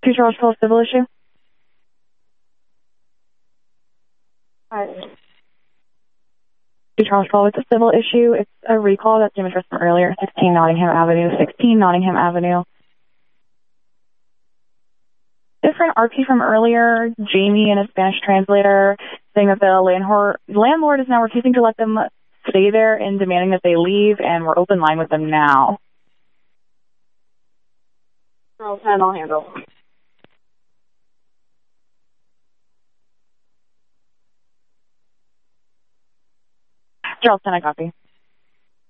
Charles Phil, civil issue. Charles Phil, it's a civil issue. It's a recall that's image from earlier, 16 Nottingham Avenue. Different RP from earlier, Jamie and a Spanish translator saying that the landlord is now refusing to let them stay there and demanding that they leave, and we're open line with them now. Charles 10, I'll handle. Charles 10, I copy.